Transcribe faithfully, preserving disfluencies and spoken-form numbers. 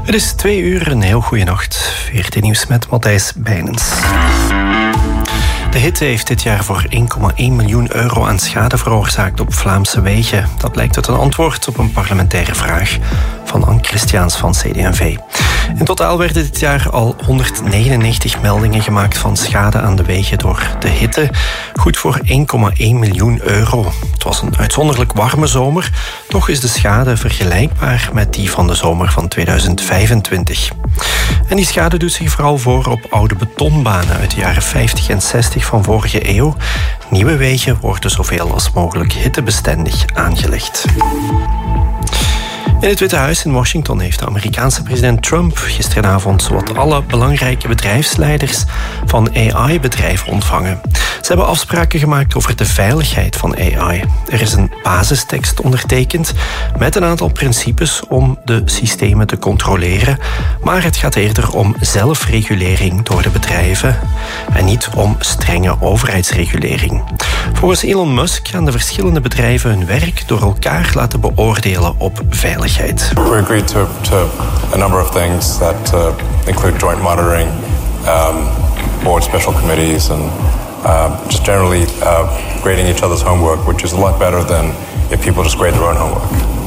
Het is twee uur, een heel goede nacht. V R T Nieuws met Matthijs Bijnens. De hitte heeft dit jaar voor één komma één miljoen euro aan schade veroorzaakt op Vlaamse wegen. Dat blijkt uit een antwoord op een parlementaire vraag van Anne Christiaans van C D en V. In totaal werden dit jaar al honderdnegenennegentig meldingen gemaakt van schade aan de wegen door de hitte. Goed voor één komma één miljoen euro. Het was een uitzonderlijk warme zomer. Toch is de schade vergelijkbaar met die van de zomer van tweeduizend vijfentwintig. En die schade doet zich vooral voor op oude betonbanen uit de jaren vijftig en zestig van vorige eeuw. Nieuwe wegen worden zoveel als mogelijk hittebestendig aangelegd. In het Witte Huis in Washington heeft de Amerikaanse president Trump gisteravond zowat alle belangrijke bedrijfsleiders van A I-bedrijven ontvangen. Ze hebben afspraken gemaakt over de veiligheid van A I. Er is een basistekst ondertekend met een aantal principes om de systemen te controleren, maar het gaat eerder om zelfregulering door de bedrijven en niet om strenge overheidsregulering. Volgens Elon Musk gaan de verschillende bedrijven hun werk door elkaar laten beoordelen op veiligheid. We agreed to, to a number of things that uh, include joint monitoring, um, board special committees, and uh, just generally uh, grading each other's homework, which is a lot better than if people just grade their own homework.